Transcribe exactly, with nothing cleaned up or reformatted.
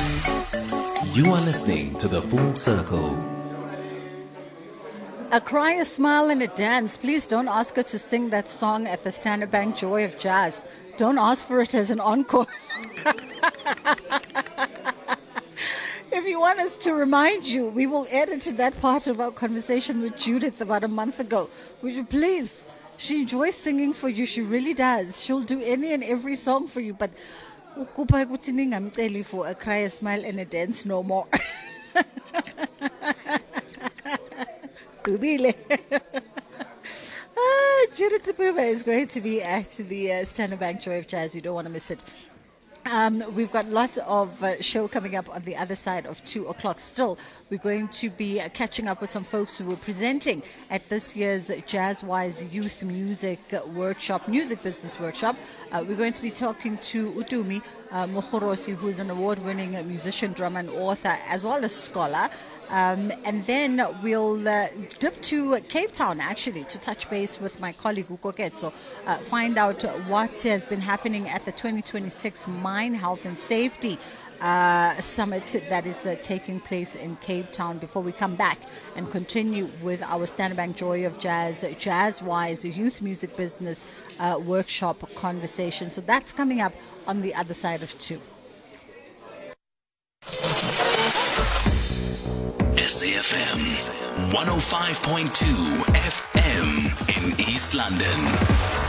You are listening to The Full Circle. A cry, a smile, and a dance. Please don't ask her to sing that song at the Standard Bank Joy of Jazz. Don't ask for it as an encore. If you want us to remind you, we will edit that part of our conversation with Judith about a month ago. Would you please? She enjoys singing for you. She really does. She'll do any and every song for you. But for a cry, a smile, and a dance no more. ah, Judith Zipuma is going to be at the uh, Standard Bank Joy of Jazz. You don't want to miss it. Um, we've got lots of uh, show coming up on the other side of two o'clock. Still, we're going to be uh, catching up with some folks who were presenting at this year's Jazzwise Youth Music Workshop, Music Business Workshop. Uh, we're going to be talking to Utumi uh, Mohorosi, who is an award-winning musician, drummer, and author, as well as scholar. Um, and then we'll uh, dip to Cape Town, actually, to touch base with my colleague Uko Ketso, uh, find out what has been happening at the twenty twenty-six Mine Health and Safety uh, Summit that is uh, taking place in Cape Town, before we come back and continue with our Standard Bank Joy of Jazz, Jazzwise Youth Music Business uh, Workshop conversation. So that's coming up on the other side of two. S A F M one oh five point two F M in East London.